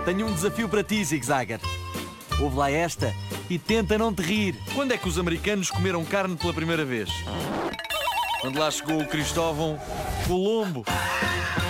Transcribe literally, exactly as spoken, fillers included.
Tenho um desafio para ti, Zig Zagger. Ouve lá esta e tenta não te rir. Quando é que os americanos comeram carne pela primeira vez? Quando lá chegou o Cristóvão Colombo.